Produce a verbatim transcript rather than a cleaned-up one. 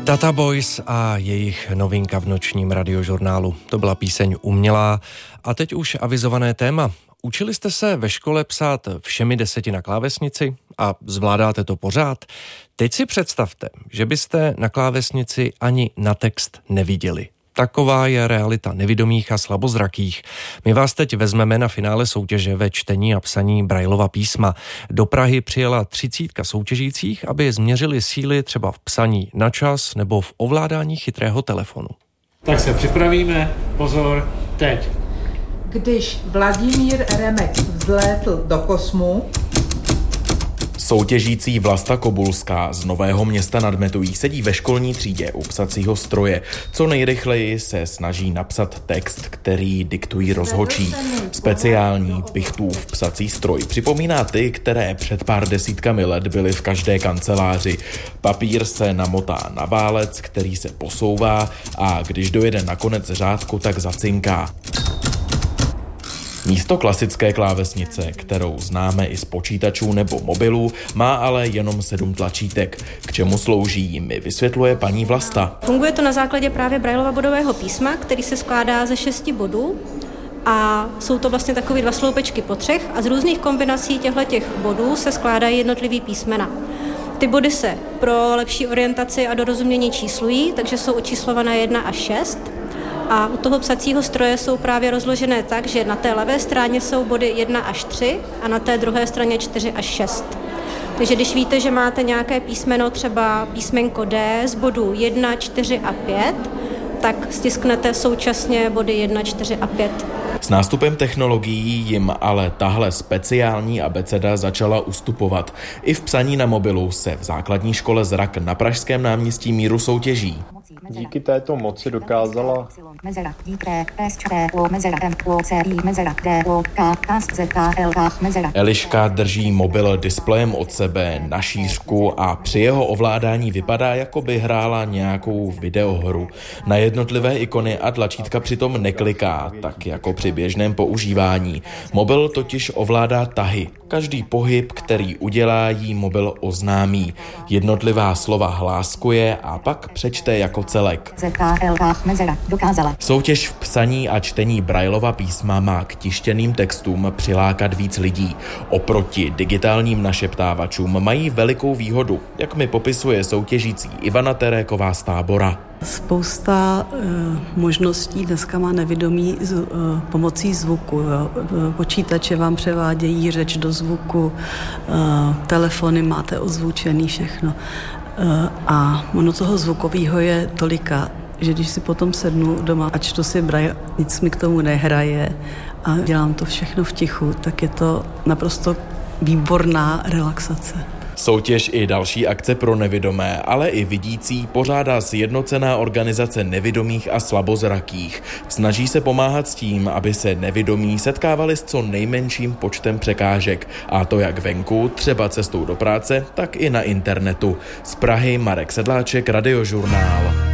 Data Boys a jejich novinka v nočním radiožurnálu. To byla píseň Umělá a teď už avizované téma. Učili jste se ve škole psát všemi deseti na klávesnici a zvládáte to pořád? Teď si představte, že byste na klávesnici ani na text neviděli. Taková je realita nevidomých a slabozrakých. My vás teď vezmeme na finále soutěže ve čtení a psaní Braillova písma. Do Prahy přijela třicítka soutěžících, aby změřili síly třeba v psaní na čas nebo v ovládání chytrého telefonu. Tak se připravíme, pozor, teď. Když Vladimír Remek vzlétl do kosmu, soutěžící Vlasta Kobulská z Nového Města nad Metují sedí ve školní třídě u psacího stroje. Co nejrychleji se snaží napsat text, který diktují rozhodčí. Speciální Pichtův psací stroj připomíná ty, které před pár desítkami let byly v každé kanceláři. Papír se namotá na válec, který se posouvá a když dojede na konec řádku, tak zacinká. Místo klasické klávesnice, kterou známe i z počítačů nebo mobilů, má ale jenom sedm tlačítek. K čemu slouží, mi vysvětluje paní Vlasta. Funguje to na základě právě Braillova bodového písma, který se skládá ze šesti bodů a jsou to vlastně takové dva sloupečky po třech a z různých kombinací těchto bodů se skládají jednotlivý písmena. Ty body se pro lepší orientaci a dorozumění číslují, takže jsou očíslované jedna až šest. A u toho psacího stroje jsou právě rozložené tak, že na té levé straně jsou body jedna až tři a na té druhé straně čtyři až šest. Takže když víte, že máte nějaké písmeno, třeba písmenko D z bodů jedna, čtyři a pět, tak stisknete současně body jedna, čtyři a pět. S nástupem technologií jim ale tahle speciální abeceda začala ustupovat. I v psaní na mobilu se v základní škole Zrak na pražském náměstí Míru soutěží. Díky této moci dokázala Eliška drží mobil displejem od sebe na šířku a při jeho ovládání vypadá, jako by hrála nějakou videohru. Na jednotlivé ikony a tlačítka přitom nekliká, tak jako při běžném používání. Mobil totiž ovládá tahy. Každý pohyb, který udělá, jí mobil oznámí. Jednotlivá slova hláskuje a pak přečte jako celek. Soutěž v psaní a čtení Braillova písma má k tištěným textům přilákat víc lidí. Oproti digitálním našeptávačům mají velikou výhodu, jak mi popisuje soutěžící Ivana Teréková z Tábora. Spousta e, možností dneska má nevědomí z, e, pomocí zvuku. Jo. Počítače vám převádějí řeč do zvuku, e, telefony máte ozvučený, všechno. E, a ono toho zvukového je tolika, že když si potom sednu doma a čtu si Braille, nic mi k tomu nehraje a dělám to všechno v tichu, tak je to naprosto výborná relaxace. Soutěž i další akce pro nevidomé, ale i vidící pořádá sjednocená organizace nevidomých a slabozrakých. Snaží se pomáhat s tím, aby se nevidomí setkávali s co nejmenším počtem překážek. A to jak venku, třeba cestou do práce, tak i na internetu. Z Prahy Marek Sedláček, Radiožurnál.